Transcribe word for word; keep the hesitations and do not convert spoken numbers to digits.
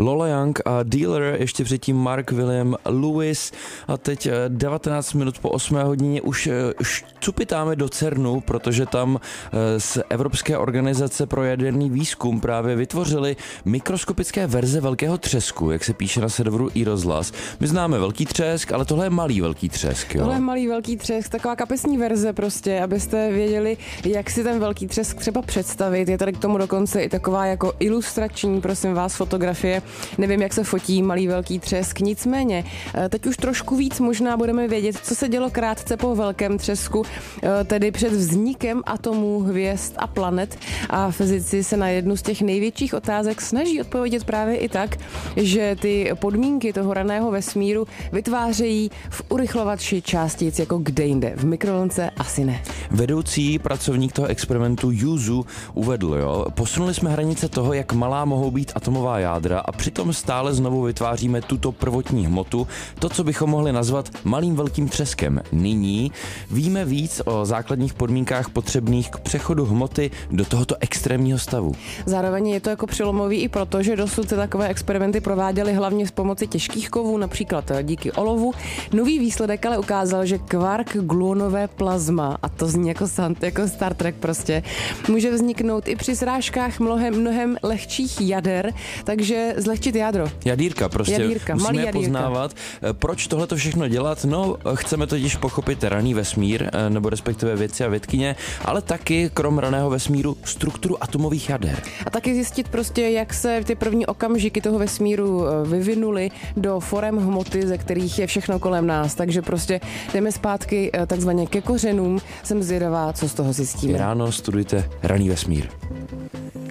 Lola Young a Dealer, ještě předtím Mark William Lewis a teď devatenáct minut po osmé hodině už cupitáme do CERNu, protože tam z Evropské organizace pro jaderný výzkum právě vytvořili mikroskopické verze velkého třesku, jak se píše na serveru iRozhlas. My známe velký třesk, ale tohle je malý velký třesk. Jo? Tohle je malý velký třesk, taková kapesní verze prostě, abyste věděli, jak si ten velký třesk třeba představit. Je tady k tomu dokonce i taková jako ilustrační, prosím vás, fotografie. Nevím, jak se fotí malý velký třesk, nicméně teď už trošku víc možná budeme vědět, co se dělo krátce po velkém třesku, tedy před vznikem atomů, hvězd a planet, a fyzici se na jednu z těch největších otázek snaží odpovědět právě i tak, že ty podmínky toho raného vesmíru vytvářejí v urychlovači částic jako kde jinde, v mikrovlnce asi ne. Vedoucí pracovník toho experimentu Yuzu uvedl, jo, posunuli jsme hranice toho, jak malá mohou být atomová jádra a přitom stále znovu vytváříme tuto prvotní hmotu, to, co bychom mohli nazvat malým velkým třeskem. Nyní víme víc o základních podmínkách potřebných k přechodu hmoty do tohoto extrémního stavu. Zároveň je to jako přelomový i proto, že dosud se takové experimenty prováděly hlavně s pomocí těžkých kovů, například díky olovu. Nový výsledek ale ukázal, že kvark gluonové plazma, a to zní jako, jako Star Trek prostě, může vzniknout i při srážkách mnohem, mnohem lehčích jader, takže zlehčit jádro. Jadýrka, prostě jadýrka, musíme je jadýrka. poznávat. Proč tohleto všechno dělat? No, chceme totiž pochopit raný vesmír, nebo respektive vědci a vědkyně, ale taky krom raného vesmíru strukturu atomových jader. A taky zjistit prostě, jak se ty první okamžiky toho vesmíru vyvinuly do forem hmoty, ze kterých je všechno kolem nás. Takže prostě jdeme zpátky takzvaně ke kořenům. Jsem zvědavá, co z toho zjistíme. Ráno studujte raný vesmír.